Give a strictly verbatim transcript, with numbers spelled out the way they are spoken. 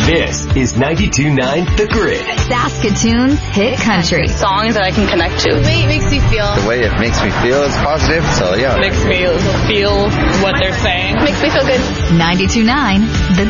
This is ninety-two point nine The Grid. Saskatoon's hit country. Songs that I can connect to. The way it makes me feel. The way it makes me feel is positive, so yeah. Makes me feel what they're saying. Makes me feel good. ninety-two point nine The